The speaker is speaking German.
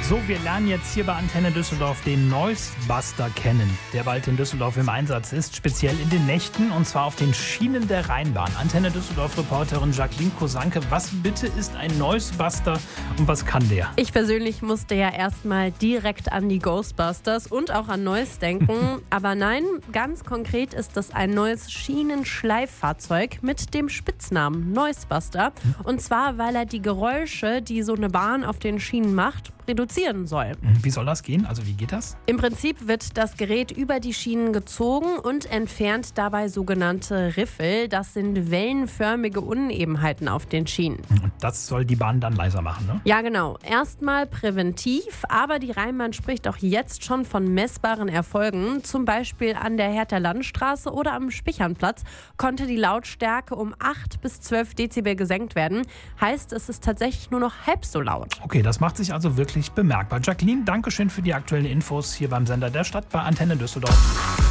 So, wir lernen jetzt hier bei Antenne Düsseldorf den Noise Buster kennen, der bald in Düsseldorf im Einsatz ist, speziell in den Nächten und zwar auf den Schienen der Rheinbahn. Antenne Düsseldorf-Reporterin Jacqueline Kosanke, was bitte ist ein Noise Buster und was kann der? Ich persönlich musste ja erstmal direkt an die Ghostbusters und auch an Noise denken. Aber nein, ganz konkret ist das ein neues Schienenschleiffahrzeug mit dem Spitznamen Noise Buster. Und zwar, weil er die Geräusche, die so eine Bahn auf den Schienen macht, reduzieren soll. Wie soll das gehen? Also wie geht das? Im Prinzip wird das Gerät über die Schienen gezogen und entfernt dabei sogenannte Riffel. Das sind wellenförmige Unebenheiten auf den Schienen. Und das soll die Bahn dann leiser machen, ne? Ja, genau. Erstmal präventiv, aber die Rheinbahn spricht auch jetzt schon von messbaren Erfolgen. Zum Beispiel an der Hertha Landstraße oder am Spichernplatz konnte die Lautstärke um 8 bis 12 Dezibel gesenkt werden. Heißt, es ist tatsächlich nur noch halb so laut. Okay, das macht sich also wirklich bemerkbar. Jacqueline, danke schön für die aktuellen Infos hier beim Sender der Stadt bei Antenne Düsseldorf.